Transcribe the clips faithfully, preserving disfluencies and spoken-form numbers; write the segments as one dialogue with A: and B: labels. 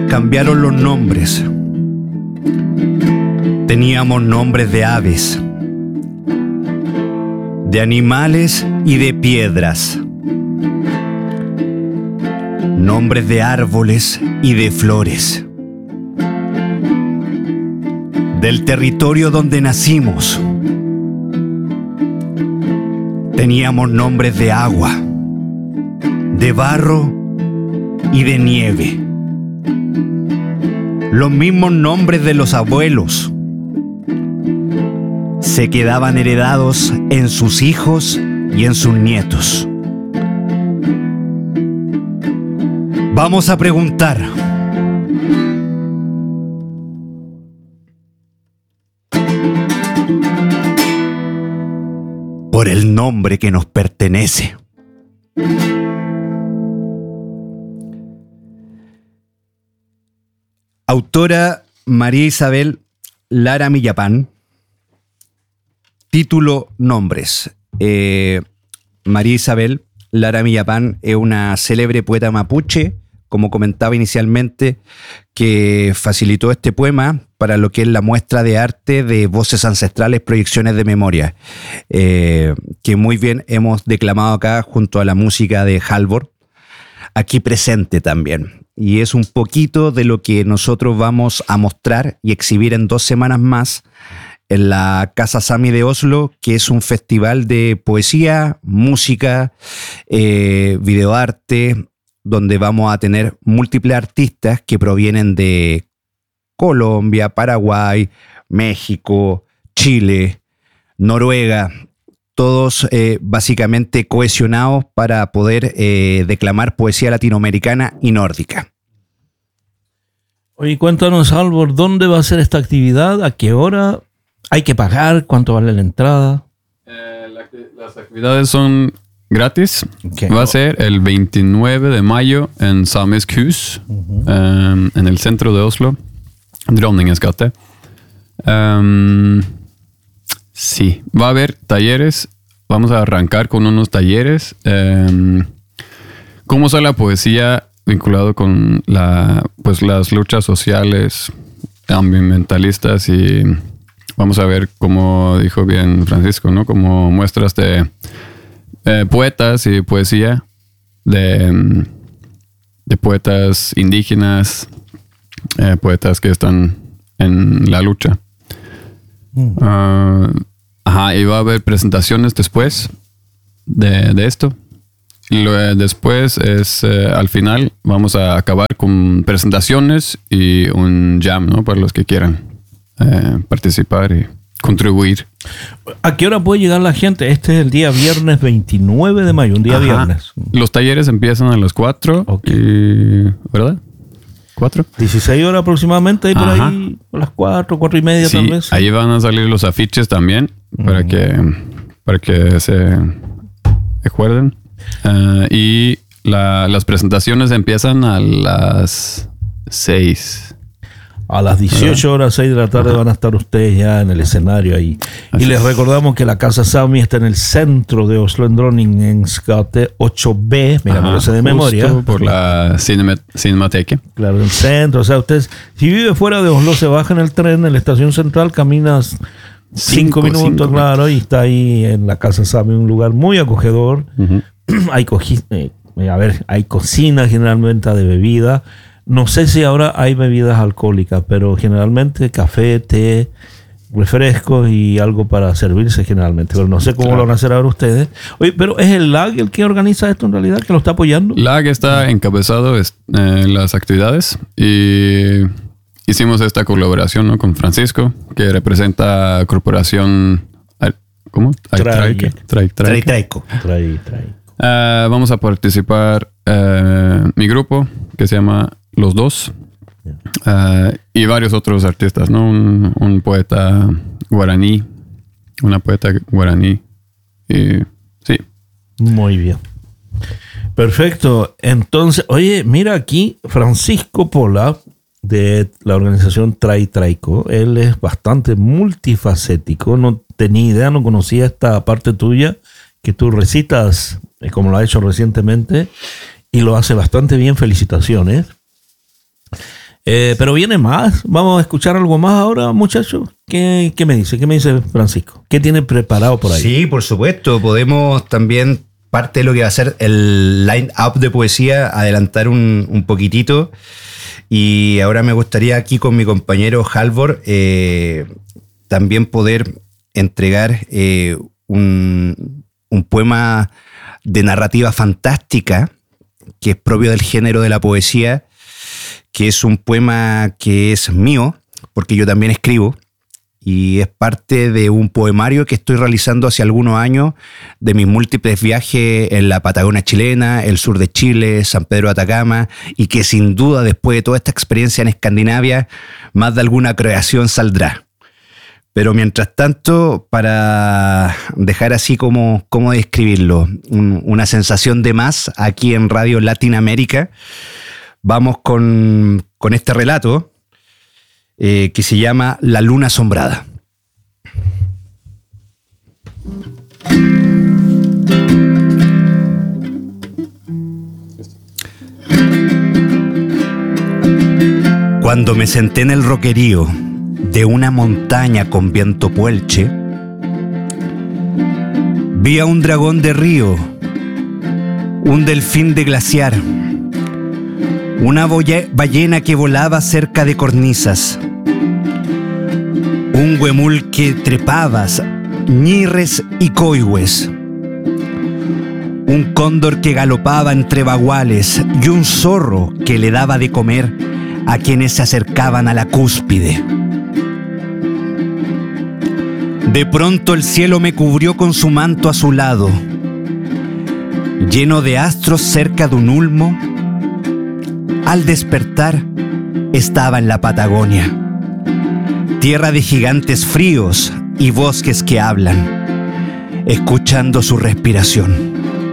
A: cambiaron los nombres. Teníamos nombres de aves, de animales y de piedras, nombres de árboles y de flores, del territorio donde nacimos. Teníamos nombres de agua, de barro y de nieve. Los mismos nombres de los abuelos se quedaban heredados en sus hijos y en sus nietos. Vamos a preguntar. Por el nombre que nos pertenece. Autora María Isabel Lara Millapán. Título: Nombres. Eh, María Isabel Lara Millapán es una célebre poeta mapuche, como comentaba inicialmente, que facilitó este poema para lo que es la muestra de arte de Voces Ancestrales, Proyecciones de Memoria, eh, que muy bien hemos declamado acá junto a la música de Halvor, aquí presente también. Y es un poquito de lo que nosotros vamos a mostrar y exhibir en dos semanas más en la Casa Sami de Oslo, que es un festival de poesía, música, eh, videoarte, donde vamos a tener múltiples artistas que provienen de Colombia, Paraguay, México, Chile, Noruega, todos eh, básicamente cohesionados para poder eh, declamar poesía latinoamericana y nórdica.
B: Oye, cuéntanos, Halvor, ¿dónde va a ser esta actividad? ¿A qué hora? ¿Hay que pagar? ¿Cuánto vale la entrada?
C: Eh, la, las actividades son gratis.
B: Okay.
C: Va a ser el veintinueve de mayo en Samisk Hus, uh-huh. um, en el centro de Oslo, Dronningens gate. Um, sí, va a haber talleres. Vamos a arrancar con unos talleres. Um, ¿Cómo usa la poesía vinculado con la, pues, las luchas sociales, ambientalistas? Y vamos a ver, como dijo bien Francisco, ¿no? Como muestras de eh, poetas y poesía de, de poetas indígenas, eh, poetas que están en la lucha. Mm. Uh, ajá, y va a haber presentaciones después de, de esto. Y lo, eh, después es, eh, al final, vamos a acabar con presentaciones y un jam, ¿no? Para los que quieran eh, participar y contribuir.
B: ¿A qué hora puede llegar la gente? Este es el día viernes veintinueve de mayo, un día Ajá. viernes.
C: Los talleres empiezan a las cuatro, okay. y, ¿verdad? ¿cuatro?
B: dieciséis horas aproximadamente, ahí por Ajá. ahí, a las cuatro, cuatro y media
C: sí,
B: tal vez.
C: Ahí van a salir los afiches también, uh-huh. para que para que se acuerden. Uh, y la, las presentaciones empiezan a las seis.
B: A las dieciocho horas, seis de la tarde, Ajá. van a estar ustedes ya en el escenario ahí. Así y les es. recordamos que la Casa Sami está en el centro de Oslo, en Dronningens gate ocho B, mira, me lo sé de memoria.
C: Por la cinema- Cinemateca.
B: Claro, en el centro. O sea, ustedes, si vive fuera de Oslo, se baja en el tren, en la estación central, caminas cinco, cinco minutos, cinco, claro, y está ahí en la Casa Sami, un lugar muy acogedor. Uh-huh. hay, cogi- eh, a ver, hay cocina, generalmente de bebida. No sé si ahora hay bebidas alcohólicas, pero generalmente café, té, refrescos y algo para servirse generalmente. Pero no sé cómo claro. lo van a hacer ahora ustedes. Oye, pero ¿es el L A G el que organiza esto en realidad, que lo está apoyando?
C: L A G está encabezado en eh, las actividades y hicimos esta colaboración, ¿no? Con Francisco, que representa Corporación... ¿Cómo?
B: Traico.
C: Traico. Uh, vamos a participar uh, mi grupo, que se llama Los Dos, uh, y varios otros artistas, ¿no? Un, un poeta guaraní, una poeta guaraní, y sí.
B: Muy bien. Perfecto. Entonces, oye, mira aquí, Francisco Pola, de la organización Trai Traico. Él es bastante multifacético. No tenía idea, no conocía esta parte tuya, que tú recitas, como lo ha hecho recientemente, y lo hace bastante bien. Felicitaciones. Eh, pero viene más. Vamos a escuchar algo más ahora, muchachos. ¿Qué, ¿Qué me dice? ¿Qué me dice Francisco? ¿Qué tiene preparado por ahí?
A: Sí, por supuesto. Podemos también, parte de lo que va a ser el line-up de poesía, adelantar un, un poquitito. Y ahora me gustaría aquí con mi compañero Halvor eh, también poder entregar eh, un, un poema de narrativa fantástica que es propio del género de la poesía, que es un poema que es mío, porque yo también escribo, y es parte de un poemario que estoy realizando hace algunos años de mis múltiples viajes en la Patagonia chilena, el sur de Chile, San Pedro de Atacama, y que sin duda después de toda esta experiencia en Escandinavia, más de alguna creación saldrá. Pero mientras tanto, para dejar así como, como describirlo, un, una sensación de más aquí en Radio Latinoamérica, vamos con, con este relato eh, que se llama La Luna Asombrada. Cuando me senté en el roquerío de una montaña con viento puelche, vi a un dragón de río, un delfín de glaciar, una ballena que volaba cerca de cornisas, un huemul que trepaba ñirres y coihues, un cóndor que galopaba entre baguales y un zorro que le daba de comer a quienes se acercaban a la cúspide. De pronto el cielo me cubrió con su manto azulado, lleno de astros cerca de un ulmo. Al despertar, estaba en la Patagonia, tierra de gigantes fríos y bosques que hablan, escuchando su respiración.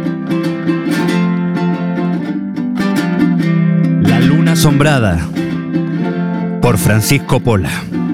A: La Luna Asombrada, por Francisco Pola.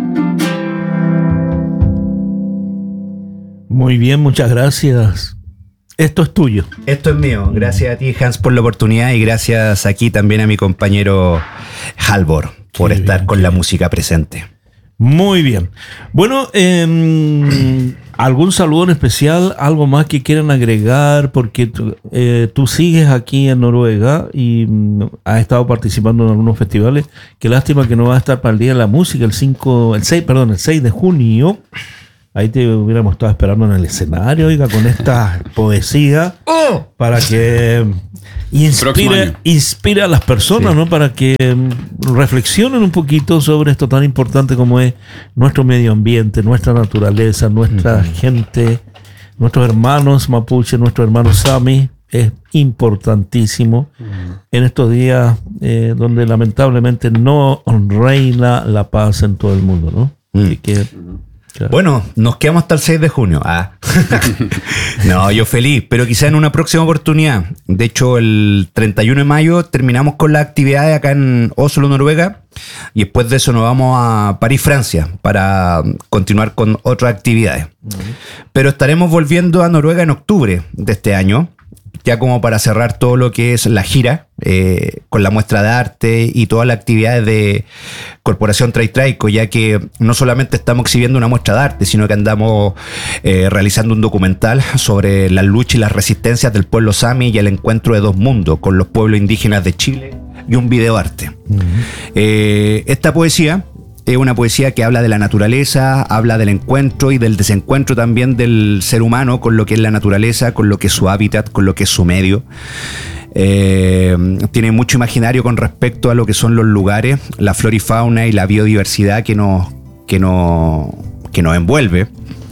B: Muy bien, muchas gracias. Esto es tuyo.
A: Esto es mío. Gracias a ti, Hans, por la oportunidad, y gracias aquí también a mi compañero Halvor por Qué estar bien, con la música presente.
B: Muy bien. Bueno, eh, ¿algún saludo en especial? ¿Algo más que quieran agregar? Porque tú, eh, tú sigues aquí en Noruega y mm, has estado participando en algunos festivales. Qué lástima que no vas a estar para el Día de la Música el cinco, el seis, perdón, el seis de junio. Ahí te hubiéramos estado esperando en el escenario, oiga, con esta poesía, oh, para que inspire, inspire a las personas, sí, ¿no? Para que reflexionen un poquito sobre esto tan importante como es nuestro medio ambiente, nuestra naturaleza, nuestra uh-huh. gente, nuestros hermanos mapuche, nuestros hermanos sami. Es importantísimo uh-huh. en estos días eh, donde lamentablemente no reina la paz en todo el mundo, ¿no? Uh-huh. Así que... Claro. Bueno, nos quedamos hasta el seis de junio. Ah. No, yo feliz, pero quizá en una próxima oportunidad. De hecho, el treinta y uno de mayo terminamos con las actividades acá en Oslo, Noruega, y después de eso nos vamos a París, Francia, para continuar con otras actividades. Uh-huh. Pero estaremos volviendo a Noruega en octubre de este año, ya como para cerrar todo lo que es la gira, eh, con la muestra de arte y todas las actividades de Corporación Traitraico, ya que no solamente estamos exhibiendo una muestra de arte, sino que andamos eh, realizando un documental sobre la lucha y las resistencias del pueblo sami y el encuentro de dos mundos con los pueblos indígenas de Chile, y un videoarte. Uh-huh. Eh, esta poesía es una poesía que habla de la naturaleza, habla del encuentro y del desencuentro también del ser humano con lo que es la naturaleza, con lo que es su hábitat, con lo que es su medio. Eh, tiene mucho imaginario con respecto a lo que son los lugares, la flora y fauna y la biodiversidad que nos, que nos, que nos envuelve.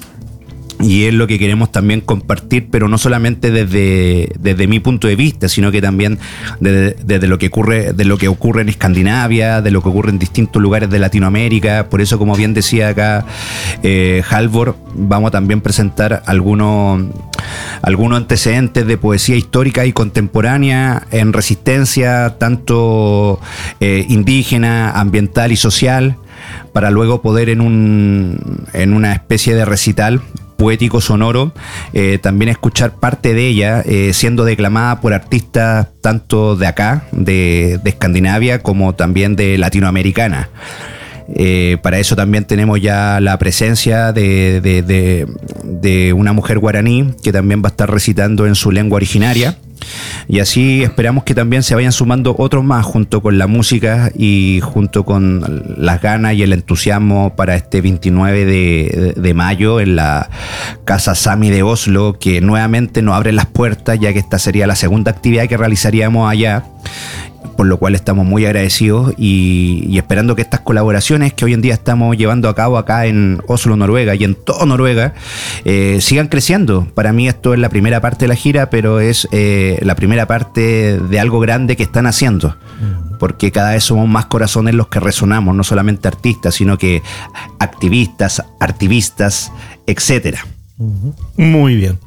B: Y es lo que queremos también compartir, pero no solamente desde, desde mi punto de vista, sino que también desde, desde lo que ocurre, de lo que ocurre en Escandinavia, de lo que ocurre en distintos lugares de Latinoamérica. Por eso, como bien decía acá eh, Halvor, vamos a también presentar algunos, algunos antecedentes de poesía histórica y contemporánea en resistencia, tanto eh, indígena, ambiental y social, para luego poder en, un, en una especie de recital
A: poético sonoro, eh, también escuchar parte de ella eh, siendo declamada por artistas tanto de acá, de, de Escandinavia, como también de Latinoamericana. Eh, para eso también tenemos ya la presencia de, de, de, de una mujer guaraní que también va a estar recitando en su lengua originaria. Y así esperamos que también se vayan sumando otros más junto con la música y junto con las ganas y el entusiasmo para este veintinueve de, de mayo en la Casa Sami de Oslo, que nuevamente nos abre las puertas, ya que esta sería la segunda actividad que realizaríamos allá, por lo cual estamos muy agradecidos y, y esperando que estas colaboraciones que hoy en día estamos llevando a cabo acá en Oslo, Noruega, y en todo Noruega, eh, sigan creciendo. Para mí esto es la primera parte de la gira, pero es eh, la primera parte de algo grande que están haciendo, porque cada vez somos más corazones los que resonamos, no solamente artistas, sino que activistas, artivistas, etcétera.
B: Muy bien.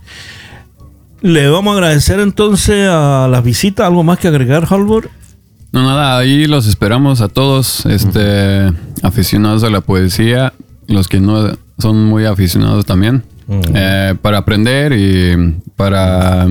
B: Le vamos a agradecer entonces a las visitas. ¿Algo más que agregar, Halvor?
C: No, nada, ahí los esperamos a todos, este, uh-huh. aficionados a la poesía, los que no son muy aficionados también, uh-huh. eh, para aprender y para,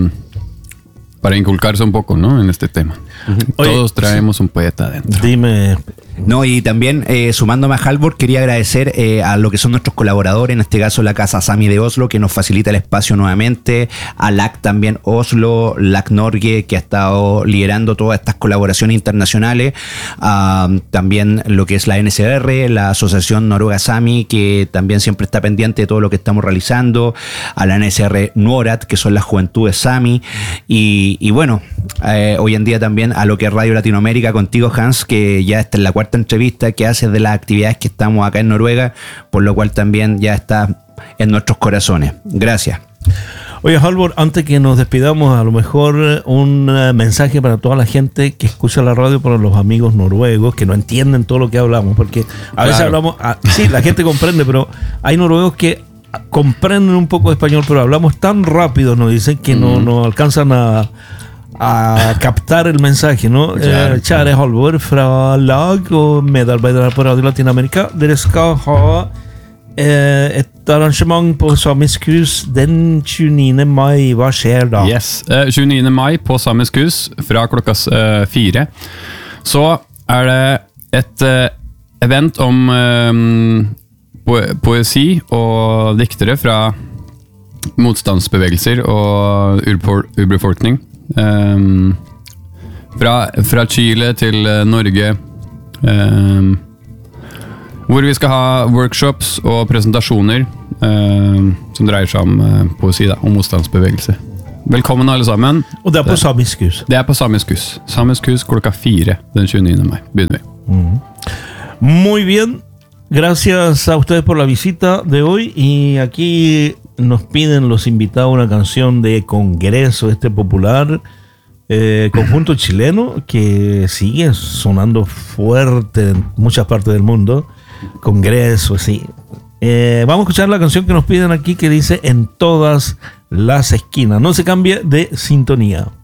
C: para inculcarse un poco, ¿no? En este tema. Uh-huh. Todos Oye, traemos sí. un poeta adentro.
B: Dime.
A: No, y también eh, sumándome a Halvor, quería agradecer eh, a lo que son nuestros colaboradores, en este caso la Casa Sami de Oslo, que nos facilita el espacio nuevamente, a L A C también Oslo, L A C Norge, que ha estado liderando todas estas colaboraciones internacionales, uh, también lo que es la N S R, la Asociación Noruega Sami, que también siempre está pendiente de todo lo que estamos realizando, a la N S R Nuorat, que son las juventudes Sami, y, y bueno, eh, hoy en día también a lo que es Radio Latinoamérica, contigo, Hans, que ya está en la cuarta entrevista que haces de las actividades que estamos acá en Noruega, por lo cual también ya está en nuestros corazones. Gracias.
B: Oye, Halvor, antes que nos despidamos, a lo mejor un mensaje para toda la gente que escucha la radio, para los amigos noruegos que no entienden todo lo que hablamos, porque a claro. veces hablamos, a, sí, la gente comprende, pero hay noruegos que comprenden un poco de español, pero hablamos tan rápido, nos dicen que mm. no, no alcanzan a a captar el mensaje, ¿no? Kjære Halvor fra lag og medarbeidere på Radio Latinamerika. Dere skal ha eh, et arrangement på Samisk Hus den tjueniende mai. Hva skjer da?
C: Yes, eh, tjueniende mai på Samisk Hus fra klokka eh, fire. Så er det et eh, event om eh, po poesi og diktere fra motstandsbevegelser og urbefolkning. Um, fra, fra Chile til uh, Norge, um, hvor vi skal ha workshops og presentasjoner um, som dreier seg om uh, poesi da, og motstandsbevegelse. Velkommen alle sammen.
B: Og det er på Samisk Hus?
C: Det er på Samisk Hus. Samisk Hus klokka fire den tjueniende mai begynner vi.
B: Mm. Muy bien. Gracias a ustedes por la visita de hoy, y aquí nos piden los invitados una canción de Congreso, este popular eh, conjunto chileno que sigue sonando fuerte en muchas partes del mundo. Congreso, sí. Eh, vamos a escuchar la canción que nos piden aquí, que dice En todas las esquinas. No se cambie de sintonía.